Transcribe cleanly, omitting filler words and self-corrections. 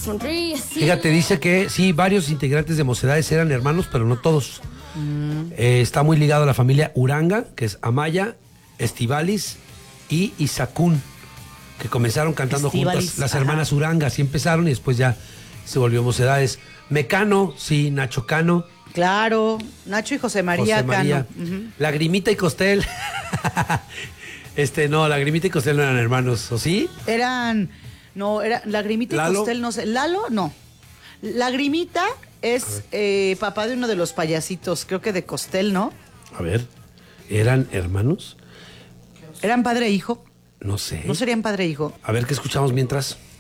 Fíjate, dice que sí, varios integrantes de Mocedades eran hermanos, pero no todos. Está muy ligado a la familia Uranga, que es Amaya, Estivalis y Isacún, que comenzaron cantando juntas. Las hermanas Uranga, así empezaron y después ya se volvió Mocedades. Mecano, sí, Nacho Cano. Claro, Nacho y José María Cano. Lagrimita y Costel. No, Lagrimita y Costel no eran hermanos, ¿o sí? Era Lagrimita y Costel, no sé. Lalo, no. Lagrimita es papá de uno de los payasitos, creo que de Costel, ¿no? A ver, ¿eran hermanos? ¿Eran padre e hijo? No sé. ¿No serían padre e hijo? A ver, ¿qué escuchamos mientras?